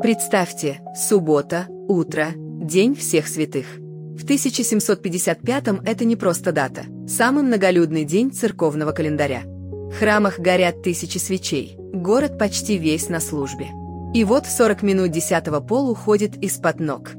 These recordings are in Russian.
Представьте, суббота, утро, День всех святых. В 1755-м это не просто дата, самый многолюдный день церковного календаря. В храмах горят тысячи свечей, город почти весь на службе. И вот 40 минут 10-го пол уходит из-под ног.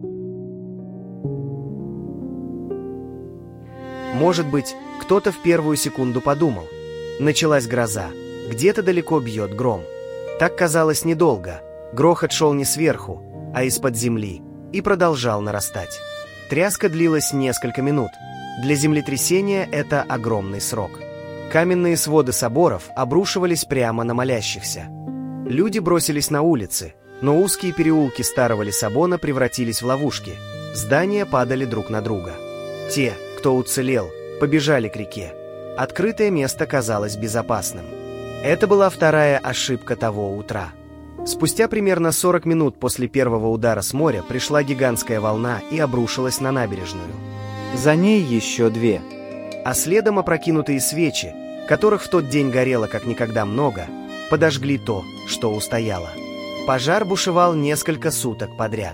Может быть, кто-то в первую секунду подумал. Началась гроза, где-то далеко бьет гром. Так казалось недолго. Грохот шел не сверху, а из-под земли, и продолжал нарастать. Тряска длилась несколько минут. Для землетрясения это огромный срок. Каменные своды соборов обрушивались прямо на молящихся. Люди бросились на улицы, но узкие переулки старого Лиссабона превратились в ловушки. Здания падали друг на друга. Те, кто уцелел, побежали к реке. Открытое место казалось безопасным. Это была вторая ошибка того утра. Спустя примерно 40 минут после первого удара с моря пришла гигантская волна и обрушилась на набережную. За ней еще две. А следом опрокинутые свечи, которых в тот день горело как никогда много, подожгли то, что устояло. Пожар бушевал несколько суток подряд.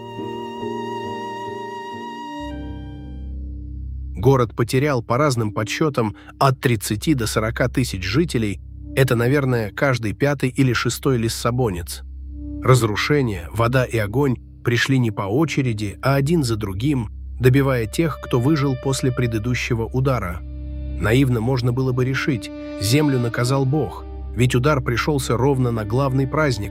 Город потерял, по разным подсчетам, от 30 до 40 тысяч жителей. Это, наверное, каждый пятый или шестой лиссабонец. Разрушение, вода и огонь пришли не по очереди, а один за другим, добивая тех, кто выжил после предыдущего удара. Наивно можно было бы решить, землю наказал Бог, ведь удар пришелся ровно на главный праздник,